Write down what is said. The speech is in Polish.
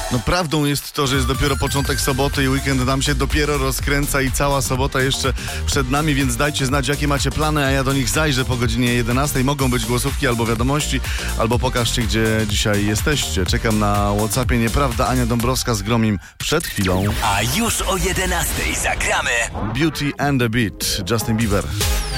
No prawdą jest to, że jest dopiero początek soboty i weekend nam się dopiero rozkręca i cała sobota jeszcze przed nami, więc dajcie znać, jakie macie plany, a ja do nich zajrzę po godzinie 11. Mogą być głosówki albo wiadomości, albo pokażcie, gdzie dzisiaj jesteście. Czekam na WhatsAppie, nieprawda? Ania Dąbrowska z Gromim przed chwilą. A już o 11 zagramy Beauty and the Beat, Justin Bieber.